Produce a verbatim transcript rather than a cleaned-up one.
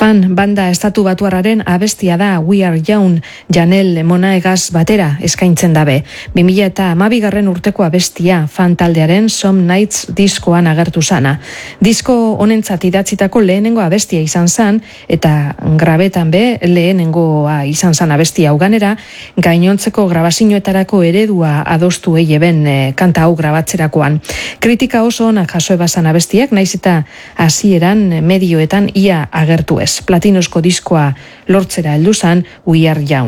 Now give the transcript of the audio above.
Fan banda estatu batuarraren abestia da We Are Young, Janelle Monaegaz batera eskaintzen dabe. bi mila hamabigarren urteko abestia Fan taldearen Some Nights diskoan agertu sana. Disko honentzat idatzitako lehenengo abestia izan zan, eta grabetan be lehenengoa izan zan abestia uganera, gainontzeko grabazioetarako eredua adostu eieben e, kanta hau grabatzerakoan. Kritika oso onak jaso ebazan abestiak, naiz eta hasieran medioetan ia agertu ez. Platinosko diskoa lortzera heldu zan We Are Young.